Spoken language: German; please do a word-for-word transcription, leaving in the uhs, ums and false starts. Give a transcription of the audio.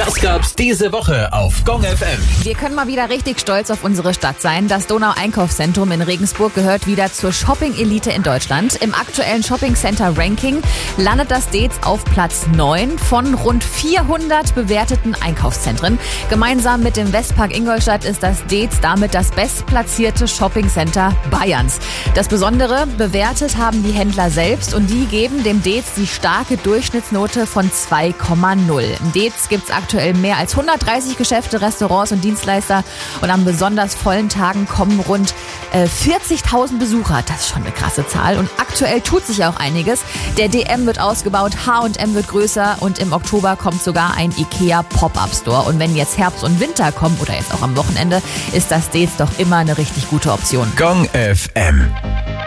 Das gab's diese Woche auf Gong F M. Wir können mal wieder richtig stolz auf unsere Stadt sein. Das Donau-Einkaufszentrum in Regensburg gehört wieder zur Shopping-Elite in Deutschland. Im aktuellen Shopping-Center-Ranking landet das Deetz auf Platz neun von rund vierhundert bewerteten Einkaufszentren. Gemeinsam mit dem Westpark Ingolstadt ist das Deetz damit das bestplatzierte Shopping-Center Bayerns. Das Besondere, bewertet haben die Händler selbst und die geben dem Deetz die starke Durchschnittsnote von zwei Komma null. Im Deetz gibt's aktuell mehr als hundertdreißig Geschäfte, Restaurants und Dienstleister und an besonders vollen Tagen kommen rund äh, vierzigtausend Besucher. Das ist schon eine krasse Zahl und aktuell tut sich auch einiges. Der D M wird ausgebaut, H und M wird größer und im Oktober kommt sogar ein IKEA Pop-Up-Store. Und wenn jetzt Herbst und Winter kommen oder jetzt auch am Wochenende, ist das Deetz doch immer eine richtig gute Option. Gong F M.